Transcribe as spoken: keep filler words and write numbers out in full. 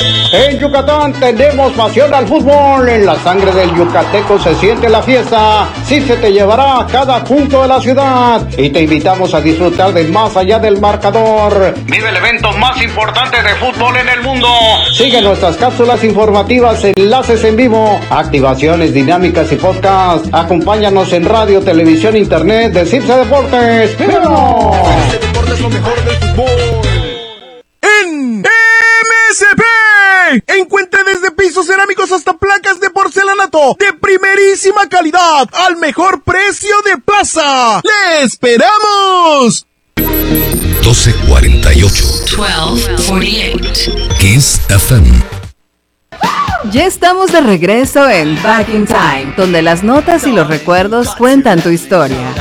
En Yucatán tenemos pasión al fútbol. En la sangre del yucateco se siente la fiesta. Sí se te llevará a cada punto de la ciudad. Y te invitamos a disfrutar de más allá del marcador. Vive el evento más importante de fútbol en el mundo. Sigue nuestras cápsulas informativas, enlaces en vivo, activaciones dinámicas y podcast. Acompáñanos en radio, televisión, internet de Cipse Deportes. ¡Vívanos! Cipse Deportes, lo mejor del fútbol. En M S P encuentre desde pisos cerámicos hasta placas de porcelanato de primerísima calidad al mejor precio de plaza. ¡Le esperamos! doce cuarenta y ocho. doce cuarenta y ocho. Kiss F M. Ya estamos de regreso en Back in Time, donde las notas y los recuerdos cuentan tu historia.